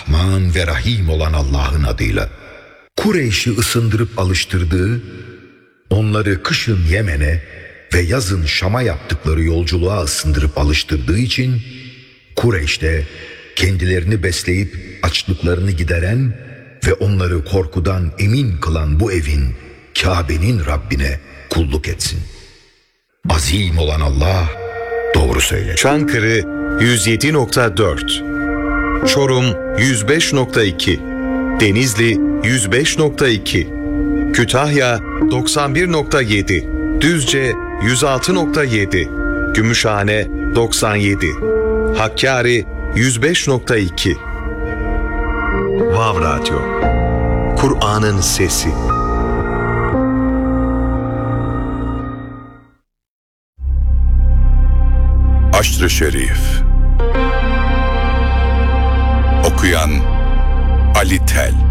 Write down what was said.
Rahman ve Rahim olan Allah'ın adıyla. Kureyş'i ısındırıp alıştırdığı, onları kışın Yemen'e ve yazın Şam'a yaptıkları yolculuğa ısındırıp alıştırdığı için Kureyş'te kendilerini besleyip açlıklarını gideren ve onları korkudan emin kılan bu evin, Kabe'nin Rabbine kulluk etsin. Azim olan Allah doğru söyler. Çankırı 107.4, Çorum 105.2, Denizli 105.2, Kütahya 91.7, Düzce 106.7, Gümüşhane 97, Hakkari 105.2. Vav Radyo, Kur'an'ın sesi. Aşr-ı Şerif. Okuyan Ali Tel.